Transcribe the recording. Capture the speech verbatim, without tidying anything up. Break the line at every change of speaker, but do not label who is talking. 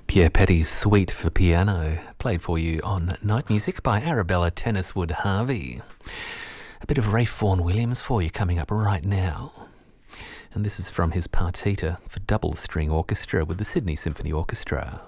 Pierre Petty's Suite for Piano, played for you on Night Music by Arabella Tenniswood Harvey. A bit of Ralph Vaughan Williams for you coming up right now. And this is from his partita for double string orchestra with the Sydney Symphony Orchestra.